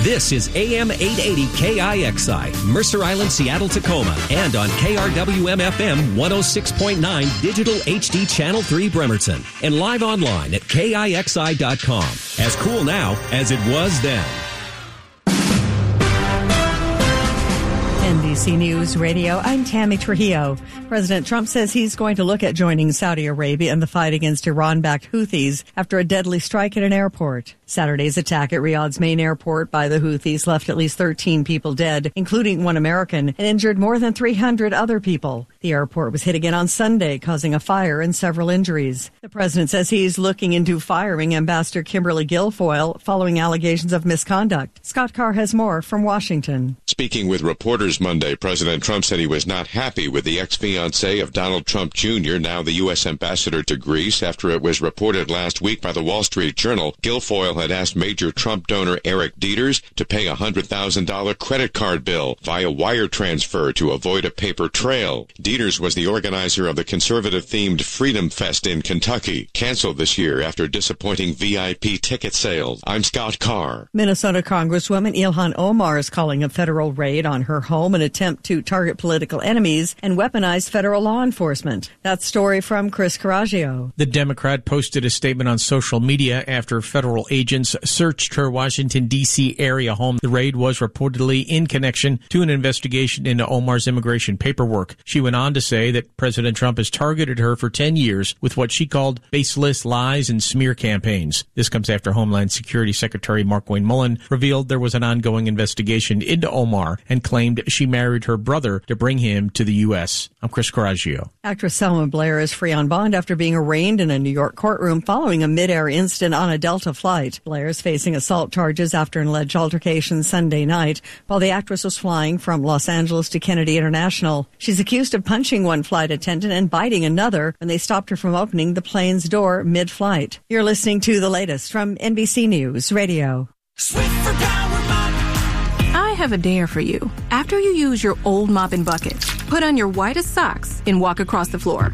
This is AM 880 KIXI, Mercer Island, Seattle, Tacoma, and on KRWM-FM 106.9 Digital HD Channel 3 Bremerton, and live online at KIXI.com. As cool now as it was then. NBC News Radio, I'm Tammy Trujillo. President Trump says he's going to look at joining Saudi Arabia in the fight against Iran-backed Houthis after a deadly strike at an airport. Saturday's attack at Riyadh's main airport by the Houthis left at least 13 people dead, including one American, and injured more than 300 other people. The airport was hit again on Sunday, causing a fire and several injuries. The president says he's looking into firing Ambassador Kimberly Guilfoyle following allegations of misconduct. Scott Carr has more from Washington. Speaking with reporters Monday, President Trump said he was not happy with the ex-fiancée of Donald Trump Jr., now the U.S. ambassador to Greece, after it was reported last week by the Wall Street Journal Guilfoyle had asked major Trump donor Eric Dieters to pay a $100,000 credit card bill via wire transfer to avoid a paper trail. Dieters was the organizer of the conservative-themed Freedom Fest in Kentucky, canceled this year after disappointing VIP ticket sales. I'm Scott Carr. Minnesota Congresswoman Ilhan Omar is calling a federal raid on her home an attempt to target political enemies and weaponize federal law enforcement. That story from Chris Caraggio. The Democrat posted a statement on social media after federal agents searched her Washington, D.C. area home. The raid was reportedly in connection to an investigation into Omar's immigration paperwork. She went on to say that President Trump has targeted her for 10 years with what she called baseless lies and smear campaigns. This comes after Homeland Security Secretary Markwayne Mullin revealed there was an ongoing investigation into Omar and claimed she married her brother to bring him to the U.S. I'm Chris Caraggio. Actress Selma Blair is free on bond after being arraigned in a New York courtroom following a mid-air incident on a Delta flight. Blair is facing assault charges after an alleged altercation Sunday night while the actress was flying from Los Angeles to Kennedy International. She's accused of punching one flight attendant and biting another when they stopped her from opening the plane's door mid-flight. You're listening to the latest from NBC News Radio. Swiffer Power Mop. I have a dare for you. After you use your old mop and bucket, put on your whitest socks and walk across the floor.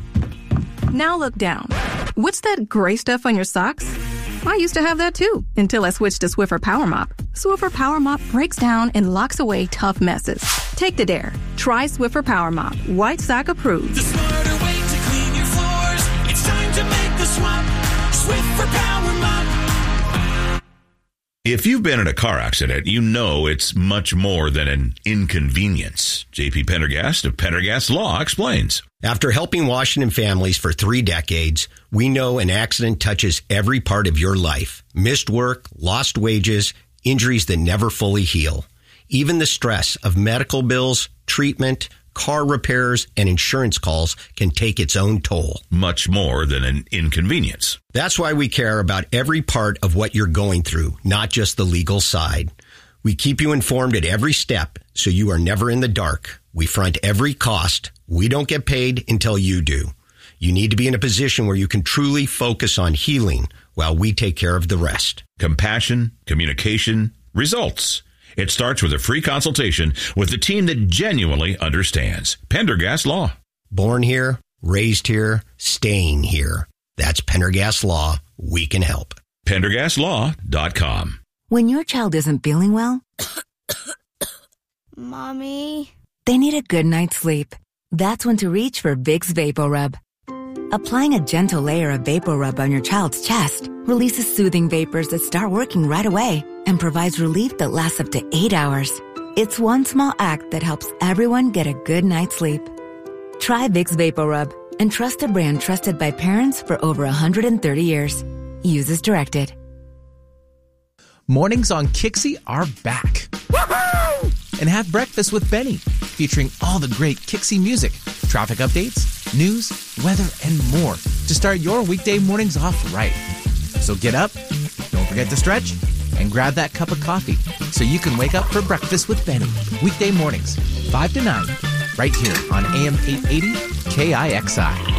Now look down. What's that gray stuff on your socks? I used to have that too, until I switched to Swiffer Power Mop. Swiffer Power Mop breaks down and locks away tough messes. Take the dare. Try Swiffer Power Mop. White sock approved. The smarter way to clean your floors. It's time to make the swap. Swiffer Power Mop. If you've been in a car accident, you know it's much more than an inconvenience. J.P. Pendergast of Pendergast Law explains. After helping Washington families for 3 decades, we know an accident touches every part of your life. Missed work, lost wages, injuries that never fully heal. Even the stress of medical bills, treatment, car repairs, and insurance calls can take its own toll. Much more than an inconvenience. That's why we care about every part of what you're going through, not just the legal side. We keep you informed at every step, so you are never in the dark. We front every cost. We don't get paid until you do. You need to be in a position where you can truly focus on healing while we take care of the rest. Compassion, communication, results. It starts with a free consultation with the team that genuinely understands. Pendergast Law. Born here, raised here, staying here. That's Pendergast Law. We can help. PendergastLaw.com. When your child isn't feeling well, Mommy, they need a good night's sleep. That's when to reach for Vicks VapoRub. Applying a gentle layer of VapoRub on your child's chest releases soothing vapors that start working right away and provides relief that lasts up to 8 hours. It's one small act that helps everyone get a good night's sleep. Try Vicks VapoRub and trust a brand trusted by parents for over 130 years. Use as directed. Mornings on Kixie are back. Woohoo! And have breakfast with Benny, featuring all the great Kixie music, traffic updates, news, weather, and more to start your weekday mornings off right. So get up, don't forget to stretch, and grab that cup of coffee so you can wake up for breakfast with Benny. Weekday mornings, 5 to 9, right here on AM 880 KIXI.